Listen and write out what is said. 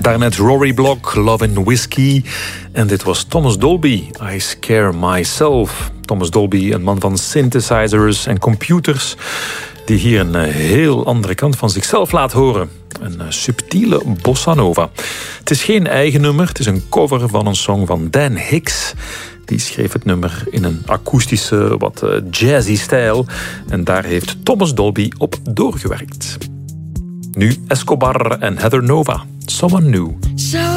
Daarnet Rory Block, Love and Whiskey. En dit was Thomas Dolby, I Scare Myself. Thomas Dolby, een man van synthesizers en computers, die hier een heel andere kant van zichzelf laat horen. Een subtiele bossa nova. Het is geen eigen nummer, het is een cover van een song van Dan Hicks. Die schreef het nummer in een akoestische, wat jazzy stijl. En daar heeft Thomas Dolby op doorgewerkt. Nu Escobar en Heather Nova, Someone New.